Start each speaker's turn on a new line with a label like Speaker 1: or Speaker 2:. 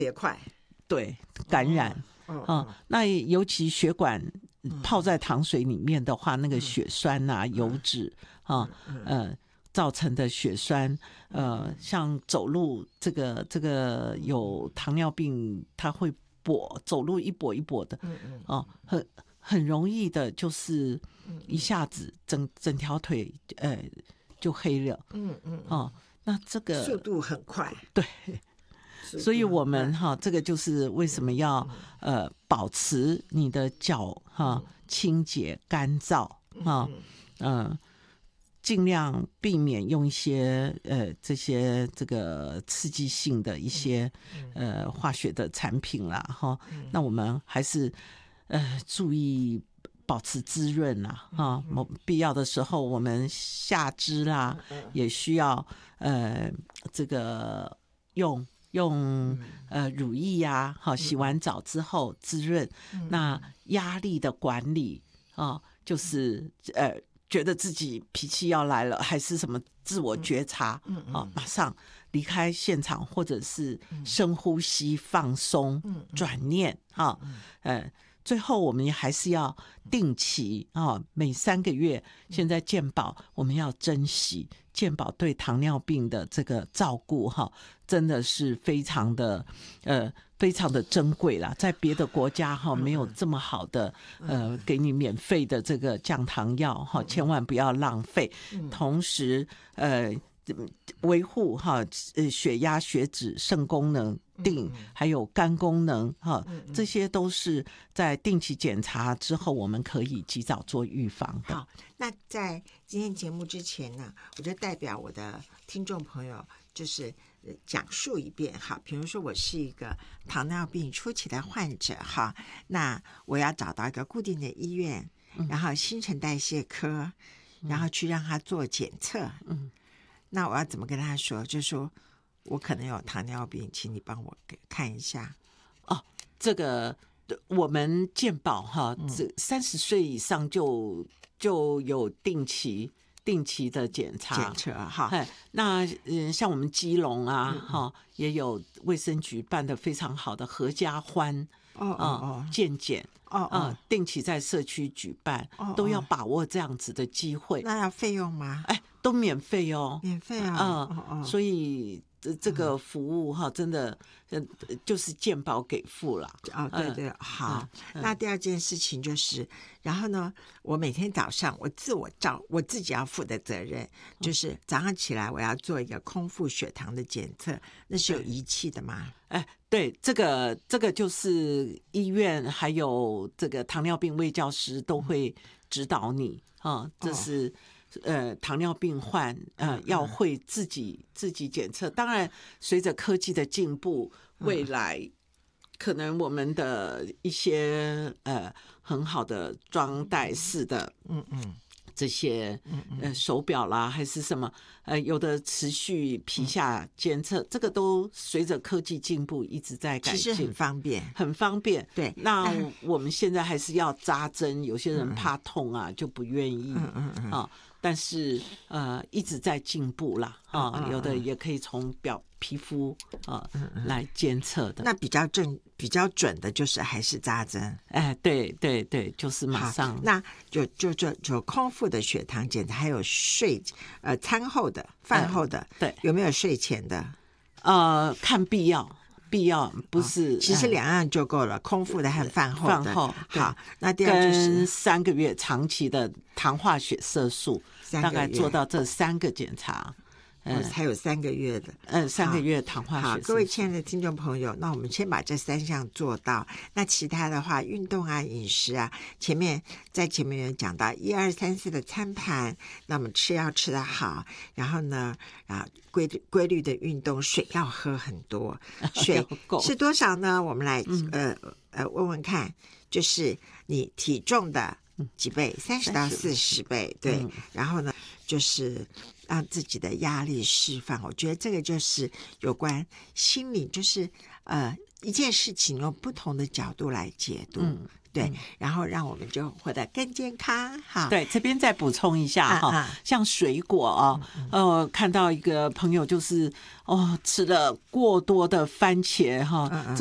Speaker 1: 也快，
Speaker 2: 对，感染。那尤其血管泡在糖水里面的话，那个血栓啊、油脂造成的血栓，像走路这个有糖尿病，它会走路一跛一跛的，很容易的，就是一下子整条腿就黑了，那这个
Speaker 1: 速度很快，
Speaker 2: 对。所以我们这个就是为什么要保持你的脚清洁干燥尽量避免用一些这个刺激性的一些化学的产品啦那我们还是注意保持滋润啦必要的时候我们下肢啦也需要这个用乳液啊洗完澡之后滋润那压力的管理就是觉得自己脾气要来了还是什么自我觉察马上离开现场或者是深呼吸放松转念最后我们还是要定期每3个月现在健保我们要珍惜健保对糖尿病的这个照顾真的是非常的珍贵啦，在别的国家没有这么好的给你免费的这个降糖药千万不要浪费同时维护血压血脂肾功能还有肝功能这些都是在定期检查之后我们可以及早做预防的。
Speaker 1: 好，那在今天节目之前呢我就代表我的听众朋友就是讲述一遍比如说我是一个糖尿病初期的患者那我要找到一个固定的医院然后新陈代谢科然后去让他做检测那我要怎么跟他说就是说我可能有糖尿病请你帮我看一下
Speaker 2: 这个我们健保30岁以上就有定期的检测那像我们基隆也有卫生局办得非常好的合家欢健检定期在社区举办都要把握这样子的机会。
Speaker 1: 那要费用吗？
Speaker 2: 都免费
Speaker 1: 免费
Speaker 2: 所以这个服务真的就是健保给付了
Speaker 1: 对对好那第二件事情就是然后呢我每天早上我自己要负的责任就是早上起来我要做一个空腹血糖的检测那是有仪器的吗？
Speaker 2: 对这个就是医院还有这个糖尿病卫教师都会指导你这是糖尿病患要会自己检测当然随着科技的进步未来可能我们的一些很好的装带式的这些手表啦还是什么有的持续皮下监测这个都随着科技进步一直在改进
Speaker 1: 其实很方便对
Speaker 2: 那我们现在还是要扎针有些人怕痛就不愿意但是一直在进步啦有的也可以从皮肤来监测的。
Speaker 1: 那比较准的就是还是扎针
Speaker 2: 对对对就是马上
Speaker 1: 那就空腹的血糖检查还有餐后的饭后的
Speaker 2: 对
Speaker 1: 有没有睡前的
Speaker 2: 看必要不是
Speaker 1: 其实2样就够了空腹的和饭后的好那第二就是
Speaker 2: 跟3个月长期的糖化血色素大概做到这3个检查
Speaker 1: 还有3个月的
Speaker 2: 3个月糖化血色素。
Speaker 1: 各位亲爱的听众朋友那我们先把这3项做到那其他的话运动饮食前面有讲到1、2、3、4的餐盘那我们要吃得好然后呢规律的运动水要喝很多水是多少呢我们来问问看就是你体重的几倍30到40倍对然后呢就是让自己的压力释放我觉得这个就是有关心理就是一件事情用不同的角度来解读对，然后让我们就活得更健康。好，
Speaker 2: 对，这边再补充一下哈，像水果看到一个朋友就是吃了过多的番茄哈，